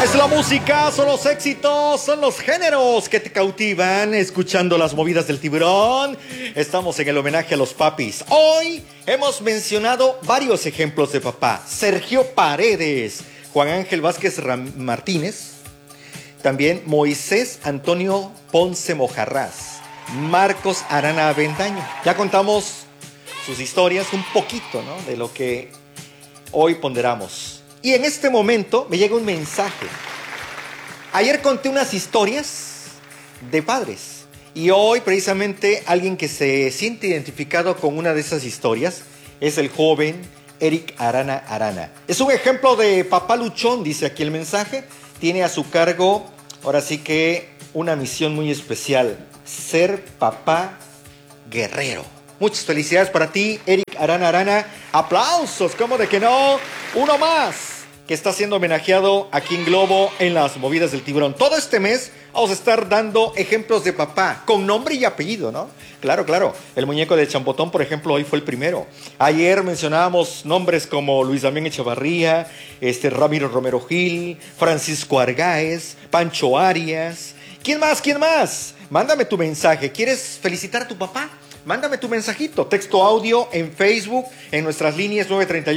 Es la música, son los éxitos, son los géneros que te cautivan escuchando las movidas del tiburón. Estamos en el homenaje a los papis. Hoy hemos mencionado varios ejemplos de papá. Sergio Paredes, Juan Ángel Vázquez Martínez, también Moisés Antonio Ponce Mojarrás, Marcos Arana Avendaño. Ya contamos sus historias un poquito, ¿no?, de lo que hoy ponderamos. Y en este momento me llega un mensaje. Ayer conté unas historias de padres. Y hoy precisamente alguien que se siente identificado con una de esas historias es el joven Eric Arana Arana. Es un ejemplo de papá luchón, dice aquí el mensaje. Tiene a su cargo, ahora sí que, una misión muy especial. Ser papá guerrero. Muchas felicidades para ti, Eric Arana Arana. Aplausos, ¿cómo de que no? Uno más que está siendo homenajeado aquí en Globo en las movidas del tiburón. Todo este mes vamos a estar dando ejemplos de papá con nombre y apellido, ¿no? Claro, claro. El muñeco de Champotón, por ejemplo, hoy fue el primero. Ayer mencionábamos nombres como Luis Damián Echevarría, Ramiro Romero Gil, Francisco Argáez, Pancho Arias. ¿Quién más? ¿Quién más? Mándame tu mensaje. ¿Quieres felicitar a tu papá? Mándame tu mensajito, texto audio en Facebook, en nuestras líneas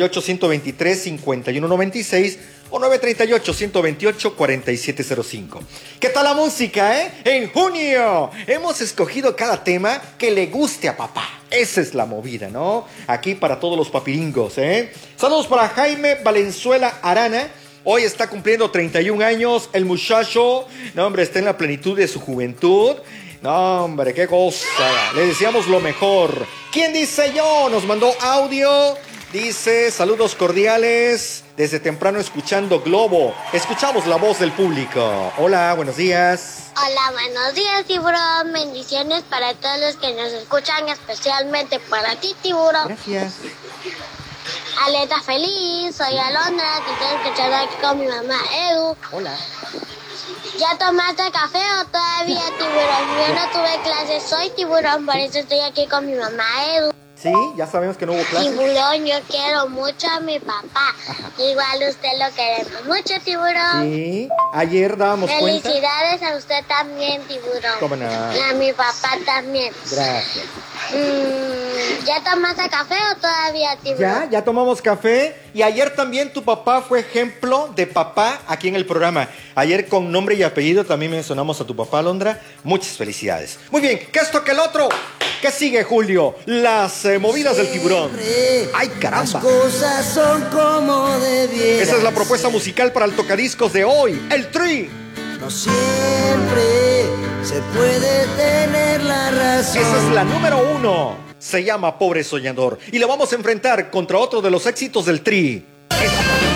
938-123-5196 o 938-128-4705. ¿Qué tal la música, eh? En junio hemos escogido cada tema que le guste a papá. Esa es la movida, ¿no? Aquí para todos los papiringos, ¿eh? Saludos para Jaime Valenzuela Arana. Hoy está cumpliendo 31 años. El muchacho, no, hombre, está en la plenitud de su juventud. No, hombre, qué cosa. Le deseamos lo mejor. ¿Quién dice yo? Nos mandó audio. Dice, saludos cordiales. Desde temprano escuchando Globo. Escuchamos la voz del público. Hola, buenos días. Hola, buenos días, tiburón. Bendiciones para todos los que nos escuchan, especialmente para ti, tiburón. Gracias. Aleta feliz, soy Alondra. Te estoy escuchando aquí con mi mamá, Edu. Hola. ¿Ya tomaste café o todavía, tiburón? Yo no tuve clases hoy, tiburón, por eso estoy aquí con mi mamá, Edu. Sí, ya sabemos que no hubo clases. Tiburón, yo quiero mucho a mi papá. Ajá. Igual usted lo queremos mucho, tiburón. Sí, ayer dábamos cuenta. Felicidades a usted también, tiburón. ¿Cómo no? Y a mi papá también. Gracias. ¿Ya tomaste café o todavía, tiburón? Ya tomamos café. Y ayer también tu papá fue ejemplo de papá aquí en el programa. Ayer con nombre y apellido también mencionamos a tu papá, Alondra. Muchas felicidades. Muy bien, ¿qué esto que el otro? ¿Qué sigue, Julio? Las movidas del tiburón. ¡Ay, caramba! Las cosas son como debieran. Esa es la propuesta musical para el tocadiscos de hoy, el Tri. No siempre se puede tener la razón. Esa es la número 1. Se llama Pobre Soñador. Y lo vamos a enfrentar contra otro de los éxitos del Tri.